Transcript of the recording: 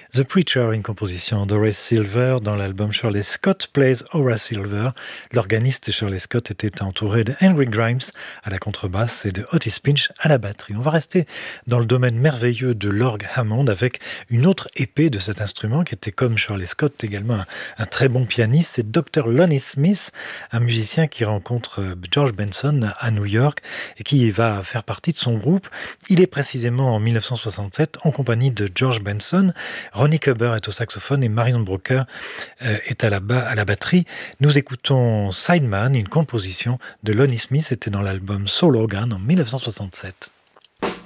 The Preacher, une composition d'Horace Silver dans l'album Shirley Scott Plays Horace Silver. L'organiste Shirley Scott était entouré de Henry Grimes à la contrebasse et de Otis Pinch à la batterie. On va rester dans le domaine merveilleux de l'orgue Hammond avec une autre épée de cet instrument qui était comme Shirley Scott également un très bon pianiste. C'est Dr. Lonnie Smith, un musicien qui rencontre George Benson à New York et qui va faire partie de son groupe. Il est précisément en 1967 en compagnie de George Benson. Ronnie Cubber est au saxophone et Marion Brooker est à la batterie. Nous écoutons Sideman, une composition de Lonnie Smith. C'était dans l'album Soul Organ en 1967.